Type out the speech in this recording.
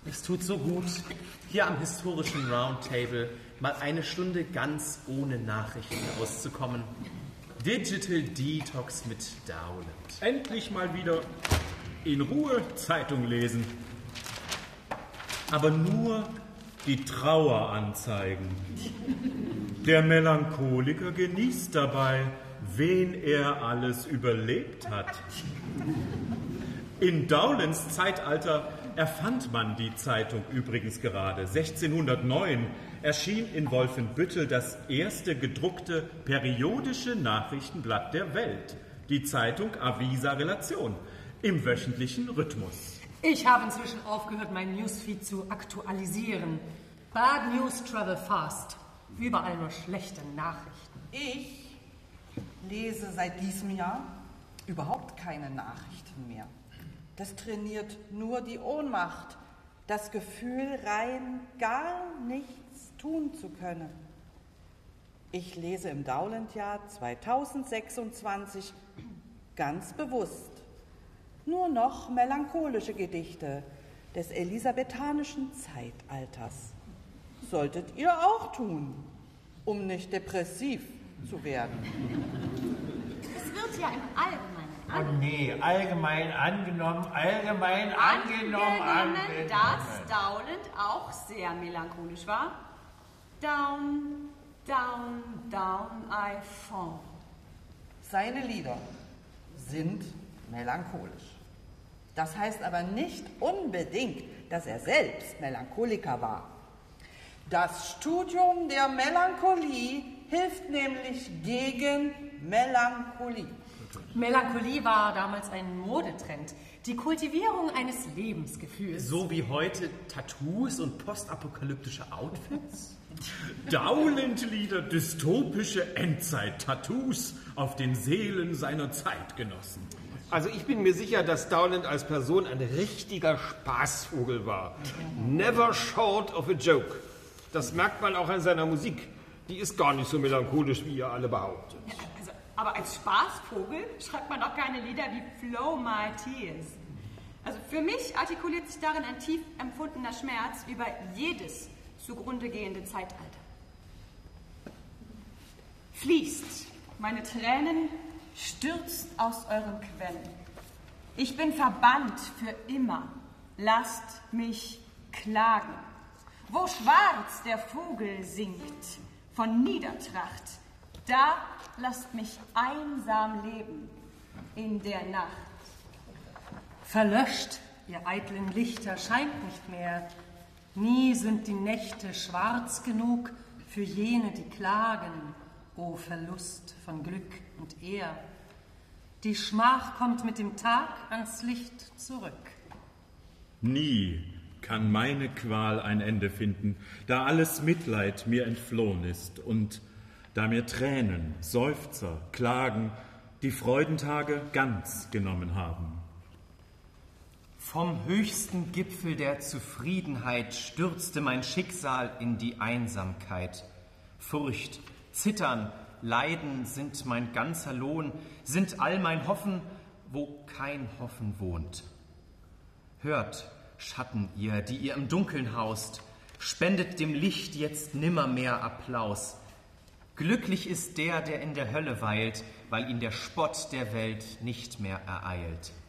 Es tut so gut, hier am historischen Roundtable mal eine Stunde ganz ohne Nachrichten auszukommen. Digital Detox mit Dowland. Endlich mal wieder in Ruhe Zeitung lesen. Aber nur die Traueranzeigen. Der Melancholiker genießt dabei, wen er alles überlebt hat. In Dowlands Zeitalter erfand man die Zeitung übrigens gerade. 1609 erschien in Wolfenbüttel das erste gedruckte periodische Nachrichtenblatt der Welt, die Zeitung Avisa Relation, im wöchentlichen Rhythmus. Ich habe inzwischen aufgehört, mein Newsfeed zu aktualisieren. Bad News travel fast. Überall nur schlechte Nachrichten. Ich lese seit diesem Jahr überhaupt keine Nachrichten mehr. Das trainiert nur die Ohnmacht, das Gefühl, rein gar nichts tun zu können. Ich lese im Dowland-Jahr 2026 ganz bewusst nur noch melancholische Gedichte des elisabethanischen Zeitalters. Solltet ihr auch tun, um nicht depressiv zu werden. Es wird ja im Allgemeinen Oh nee, allgemein angenommen, dass Dowland auch sehr melancholisch war. Down, down, down I fall. Seine Lieder sind melancholisch. Das heißt aber nicht unbedingt, dass er selbst Melancholiker war. Das Studium der Melancholie hilft nämlich gegen Melancholie. Melancholie war damals ein Modetrend. Die Kultivierung eines Lebensgefühls. So wie heute Tattoos und postapokalyptische Outfits? Dowland-Lieder, dystopische Endzeit-Tattoos auf den Seelen seiner Zeitgenossen. Also ich bin mir sicher, dass Dowland als Person ein richtiger Spaßvogel war. Never short of a joke. Das merkt man auch an seiner Musik. Die ist gar nicht so melancholisch, wie ihr alle behauptet. Ja, also, aber als Spaßvogel schreibt man doch keine Lieder wie Flow My Tears. Also für mich artikuliert sich darin ein tief empfundener Schmerz über jedes zugrunde gehende Zeitalter. Fließt, meine Tränen, stürzt aus euren Quellen. Ich bin verbannt für immer. Lasst mich klagen. Wo schwarz der Vogel singt von Niedertracht, da lasst mich einsam leben in der Nacht. Verlöscht, ihr eitlen Lichter, scheint nicht mehr. Nie sind die Nächte schwarz genug für jene, die klagen. O Verlust von Glück und Ehr. Die Schmach kommt mit dem Tag ans Licht zurück. Nie kann meine Qual ein Ende finden, da alles Mitleid mir entflohen ist und da mir Tränen, Seufzer, Klagen die Freudentage ganz genommen haben. Vom höchsten Gipfel der Zufriedenheit stürzte mein Schicksal in die Einsamkeit. Furcht, Zittern, Leiden sind mein ganzer Lohn, sind all mein Hoffen, wo kein Hoffen wohnt. Hört, Schatten ihr, die ihr im Dunkeln haust, spendet dem Licht jetzt nimmermehr Applaus. Glücklich ist der, der in der Hölle weilt, weil ihn der Spott der Welt nicht mehr ereilt.